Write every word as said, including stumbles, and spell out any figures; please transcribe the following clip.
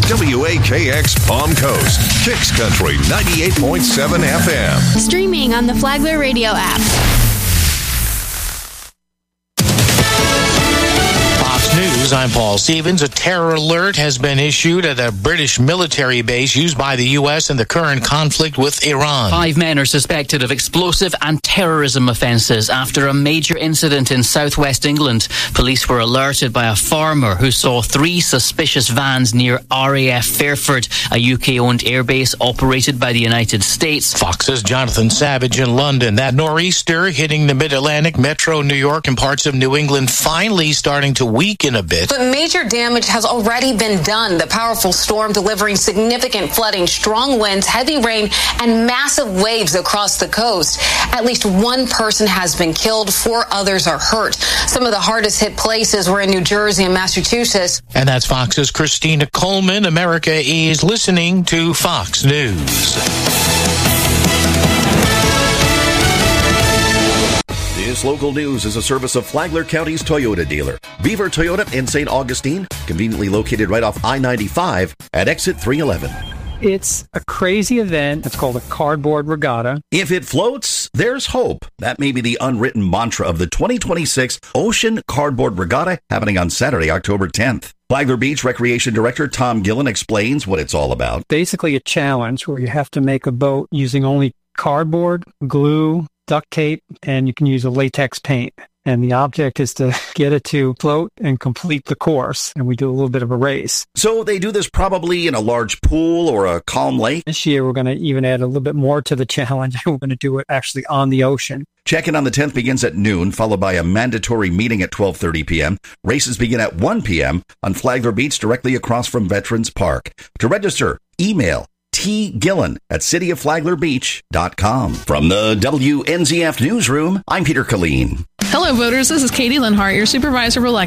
W A K X Palm Coast, Kicks Country ninety-eight point seven F M. Streaming on the Flagler Radio app. News, I'm Paul Stevens. A terror alert has been issued at a British military base used by the U S in the current conflict with Iran. Five men are suspected of explosive and terrorism offences after a major incident in southwest England. Police were alerted by a farmer who saw three suspicious vans near R A F Fairford, a U K-owned airbase operated by the United States. Fox's Jonathan Savage in London. That nor'easter hitting the mid-Atlantic, metro New York, and parts of New England finally starting to weaken a bit. But major damage has already been done. The powerful storm delivering significant flooding, strong winds, heavy rain, and massive waves across the coast. At least one person has been killed. Four others are hurt. Some of the hardest hit places were in New Jersey and Massachusetts. And that's Fox's Christina Coleman. America is listening to Fox News. This local news is a service of Flagler County's Toyota dealer, Beaver Toyota in Saint Augustine, conveniently located right off I ninety-five at exit three eleven. It's a crazy event. It's called a cardboard regatta. If it floats, there's hope. That may be the unwritten mantra of the twenty twenty-six Ocean Cardboard Regatta happening on Saturday, October tenth. Flagler Beach Recreation Director Tom Gillen explains what it's all about. Basically a challenge where you have to make a boat using only cardboard, glue, duct tape, and you can use a latex paint. And the object is to get it to float and complete the course. And we do a little bit of a race. So they do this probably in a large pool or a calm lake? This year, we're going to even add a little bit more to the challenge. We're going to do it actually on the ocean. Check-in on the tenth begins at noon, followed by a mandatory meeting at twelve thirty p.m. Races begin at one p.m. on Flagler Beach, directly across from Veterans Park. To register, email T. Gillen at city of flagler beach dot com. From the W N Z F Newsroom, I'm Peter Killeen. Hello, voters. This is Katie Linhart, your supervisor of elections.